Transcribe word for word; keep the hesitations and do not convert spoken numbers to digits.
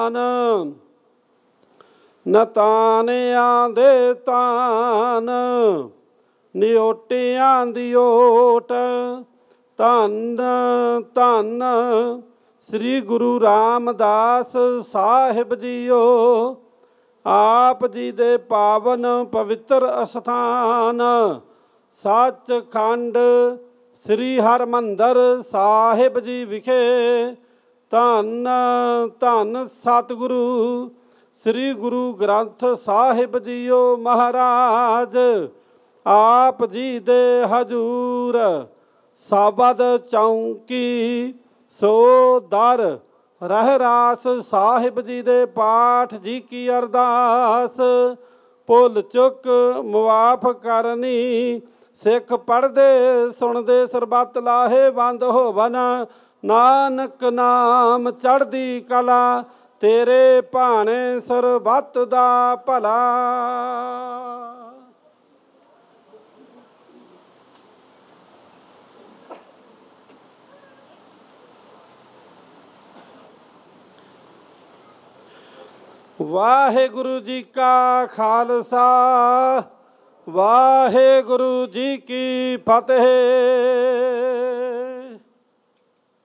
ਨਤਾਨਿਆਂ ਦੇ ਤਾਨ ਨਿਓਟਿਆਂ ਦੀ ਓਟ। ਧੰਨ ਧੰਨ ਸ੍ਰੀ ਗੁਰੂ ਰਾਮਦਾਸ ਸਾਹਿਬ ਜੀਓ। ਆਪ ਜੀ ਦੇ ਪਾਵਨ ਪਵਿੱਤਰ ਅਸਥਾਨ ਸੱਚਖੰਡ ਸ੍ਰੀ ਹਰਿਮੰਦਰ ਸਾਹਿਬ ਜੀ ਵਿਖੇ ਧੰਨ ਧੰਨ ਸਤਿਗੁਰੂ ਸ੍ਰੀ ਗੁਰੂ ਗ੍ਰੰਥ ਸਾਹਿਬ ਜੀਓ ਮਹਾਰਾਜ ਆਪ ਜੀ ਦੇ ਹਜ਼ੂਰ ਸਾਬਦ ਚੌਂਕੀ ਸੋ ਦਰ ਰਹਿਰਾਸ ਸਾਹਿਬ ਜੀ ਦੇ ਪਾਠ ਜੀ ਕੀ ਅਰਦਾਸ। ਭੁੱਲ ਚੁੱਕ ਮੁਆਫ ਕਰਨੀ। ਸਿੱਖ ਪੜ੍ਹਦੇ ਸੁਣਦੇ ਸਰਬੱਤ ਲਾਹੇਵੰਦ ਹੋਵਨ। ਨਾਨਕ ਨਾਮ ਚੜ੍ਹਦੀ ਕਲਾ ਤੇਰੇ ਭਾਣੇ ਸਰਬੱਤ ਦਾ ਭਲਾ। ਵਾਹਿਗੁਰੂ ਜੀ ਕਾ ਖਾਲਸਾ ਵਾਹਿਗੁਰੂ ਜੀ ਕੀ ਫਤਿਹ।